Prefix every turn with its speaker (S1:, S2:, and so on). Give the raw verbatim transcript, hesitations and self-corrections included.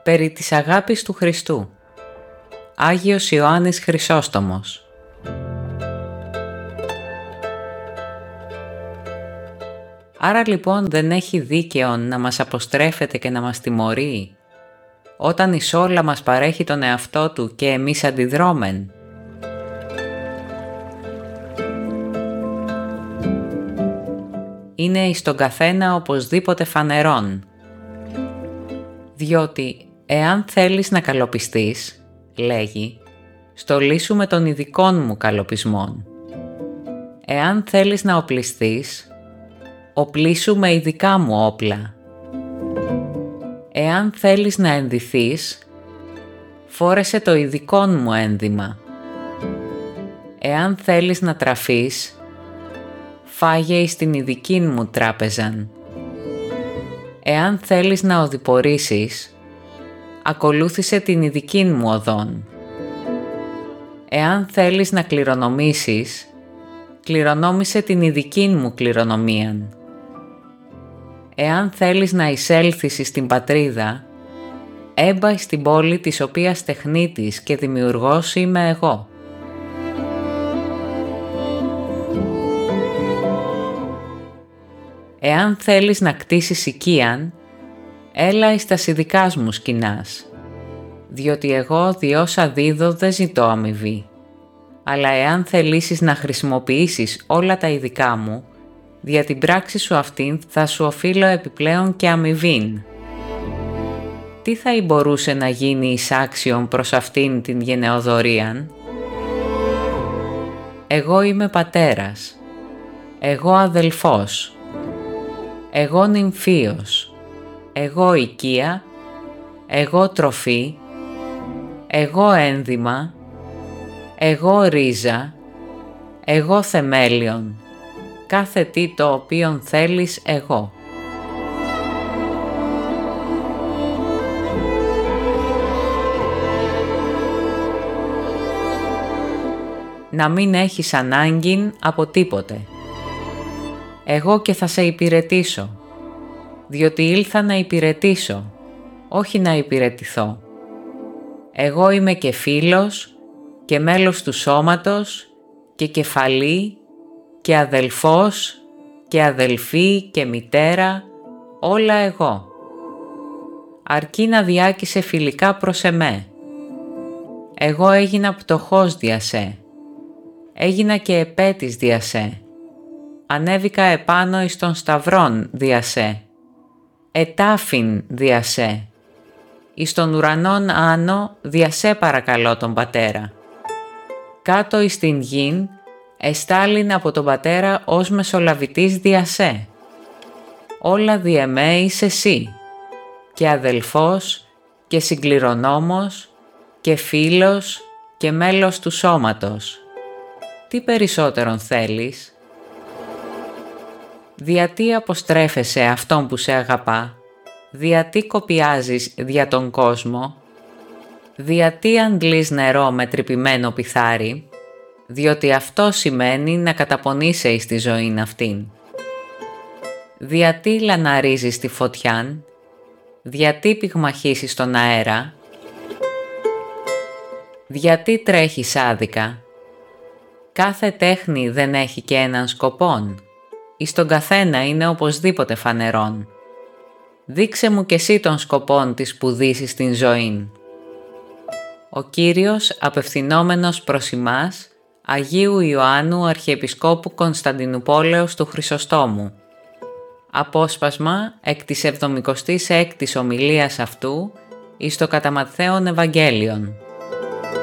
S1: Περί της αγάπης του Χριστού. Άγιος Ιωάννης Χρυσόστομος. Άρα λοιπόν δεν έχει δίκαιο να μας αποστρέφεται και να μας τιμωρεί, όταν εις όλα μας παρέχει τον εαυτό του και εμείς αντιδρώμεν. Είναι εις τον καθένα οπωσδήποτε φανερόν, διότι εάν θέλεις να καλοπιστείς, λέγει, στολίσου με των ειδικών μου καλοπισμών. Εάν θέλεις να οπλιστείς, οπλίσου με ειδικά μου όπλα. Εάν θέλεις να ενδυθείς, φόρεσε το ειδικόν μου ένδυμα. Εάν θέλεις να τραφείς, φάγε εις την ειδική μου τράπεζαν. Εάν θέλεις να οδηπορήσεις, ακολούθησε την ειδική μου οδόν. Εάν θέλεις να κληρονομήσεις, κληρονόμησε την ειδική μου κληρονομίαν. Εάν θέλεις να εισέλθεις στην πατρίδα, έμπα στην πόλη της οποίας τεχνίτης και δημιουργός είμαι εγώ. Εάν θέλεις να κτίσεις οικίαν, έλα εις τας ειδικάς μου σκηνάς, διότι εγώ διόσα δίδω δεν ζητώ αμοιβή, αλλά εάν θελήσεις να χρησιμοποιήσεις όλα τα ειδικά μου, δια την πράξη σου αυτήν θα σου οφείλω επιπλέον και αμοιβήν. Τι θα μπορούσε να γίνει εις άξιον προς αυτήν την γενεοδορίαν? Εγώ είμαι πατέρας, εγώ αδελφός, εγώ νυμφίος, εγώ οικία, εγώ τροφή, εγώ ένδυμα, εγώ ρίζα, εγώ θεμέλιον, κάθε τι το οποίον θέλεις εγώ. Να μην έχεις ανάγκην από τίποτε. Εγώ και θα σε υπηρετήσω, διότι ήλθα να υπηρετήσω, όχι να υπηρετηθώ. Εγώ είμαι και φίλος και μέλος του σώματος και κεφαλή και αδελφός και αδελφή και μητέρα, όλα εγώ. Αρκεί να διάκησε φιλικά προς εμέ. Εγώ έγινα πτωχός δια σε, έγινα και επέτης δια σε, ανέβηκα επάνω εις των σταυρών δια σε, ετάφην δια σε, εις των ουρανών άνω δια σε παρακαλώ τον Πατέρα. Κάτω εις την γην εστάλην από τον Πατέρα ως μεσολαβητής δια σε. Όλα δι' εμέ είσαι εσύ, και αδελφός και συγκληρονόμος και φίλος και μέλος του σώματος. Τι περισσότερον θέλεις? Διατί αποστρέφεσαι αυτόν που σε αγαπά? Διατί κοπιάζεις δια τον κόσμο? Διατί αντλείς νερό με τρυπημένο πιθάρι? Διότι αυτό σημαίνει να καταπονείσαι εις τη ζωήν αυτήν. Διατί λαναρίζεις τη φωτιάν? Διατί πυγμαχίσεις τον αέρα? Διατί τρέχεις άδικα? Κάθε τέχνη δεν έχει και έναν σκοπόν. Εις τον καθένα είναι οπωσδήποτε φανερόν. Δείξε μου κι εσύ τον σκοπόν της σπουδής στην ζωήν. Ο Κύριος, απευθυνόμενος προς ημάς, Αγίου Ιωάννου Αρχιεπισκόπου Κωνσταντινουπόλεως του Χρυσοστόμου. Απόσπασμα εκ της εβδομηκοστής έκτης ομιλίας αυτού εις το κατά Ματθαίον Ευαγγέλιον.